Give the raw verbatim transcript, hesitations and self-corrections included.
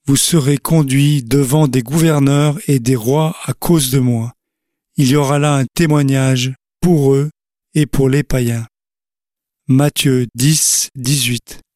vous serez conduits devant des gouverneurs et des rois à cause de moi. Il y aura là un témoignage pour eux et pour les païens. Matthieu dix, dix-huit.